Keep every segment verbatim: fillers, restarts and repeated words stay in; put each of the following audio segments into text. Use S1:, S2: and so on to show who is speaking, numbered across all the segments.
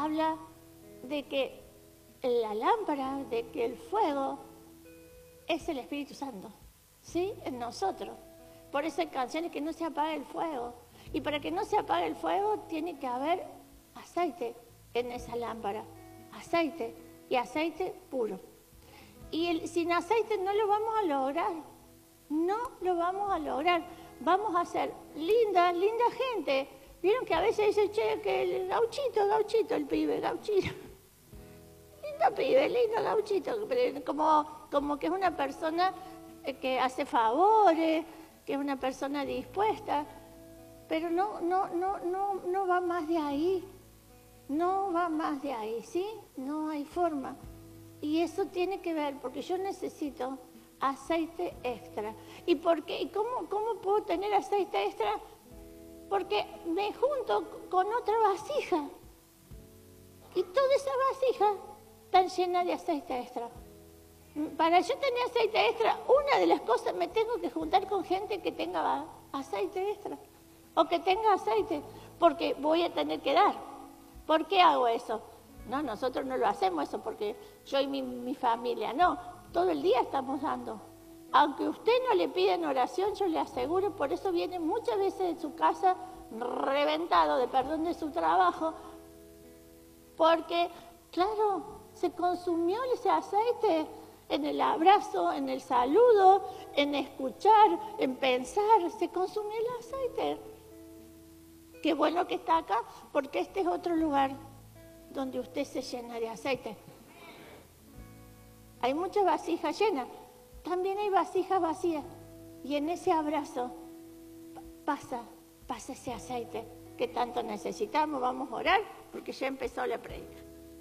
S1: habla de que la lámpara, de que el fuego es el Espíritu Santo, ¿sí? En nosotros. Por eso hay canciones que no se apaga el fuego. Y para que no se apague el fuego tiene que haber aceite en esa lámpara. Aceite. Y aceite puro. Y el, sin aceite no lo vamos a lograr. No lo vamos a lograr. Vamos a ser linda, linda gente. Vieron que a veces dicen, che, que el gauchito, gauchito, el pibe, gauchito. Lindo pibe, lindo gauchito. Pero como, como que es una persona que hace favores, que es una persona dispuesta. Pero no, no, no, no, no va más de ahí. No va más de ahí, ¿sí? No hay forma. Y eso tiene que ver, porque yo necesito aceite extra. ¿Y por qué? ¿Y cómo, cómo puedo tener aceite extra? Porque me junto con otra vasija. Y toda esa vasija está llena de aceite extra. Para yo tener aceite extra, una de las cosas, me tengo que juntar con gente que tenga aceite extra. O que tenga aceite, porque voy a tener que dar. ¿Por qué hago eso? No, nosotros no lo hacemos eso porque yo y mi, mi familia, no. Todo el día estamos dando. Aunque usted no le pida en oración, yo le aseguro, por eso viene muchas veces de su casa reventado, de perdón de su trabajo, porque, claro, se consumió ese aceite en el abrazo, en el saludo, en escuchar, en pensar, se consumió el aceite. Qué bueno que está acá, porque este es otro lugar donde usted se llena de aceite. Hay muchas vasijas llenas, también hay vasijas vacías. Y en ese abrazo pasa, pasa ese aceite que tanto necesitamos. Vamos a orar, porque ya empezó la prédica.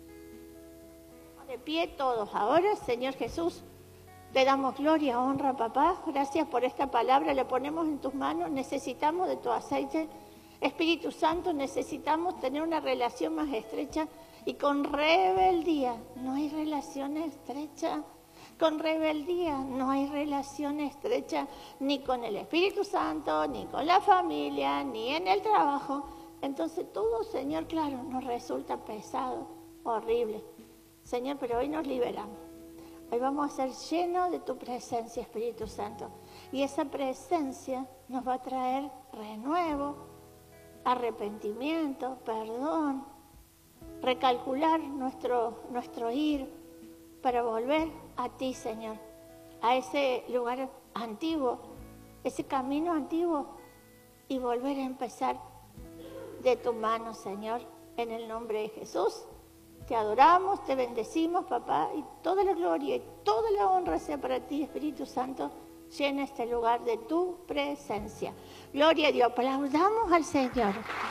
S1: De pie todos ahora, Señor Jesús, te damos gloria, honra, papá. Gracias por esta palabra, la ponemos en tus manos. Necesitamos de tu aceite. Espíritu Santo, necesitamos tener una relación más estrecha y con rebeldía no hay relación estrecha. Con rebeldía no hay relación estrecha ni con el Espíritu Santo, ni con la familia, ni en el trabajo. Entonces todo, Señor, claro, nos resulta pesado, horrible. Señor, pero hoy nos liberamos. Hoy vamos a ser llenos de tu presencia, Espíritu Santo. Y esa presencia nos va a traer renuevo, arrepentimiento, perdón, recalcular nuestro, nuestro ir para volver a ti, Señor, a ese lugar antiguo, ese camino antiguo y volver a empezar de tu mano, Señor, en el nombre de Jesús. Te adoramos, te bendecimos, papá, y toda la gloria y toda la honra sea para ti, Espíritu Santo. Llena este lugar de tu presencia. Gloria a Dios. Aplaudamos al Señor.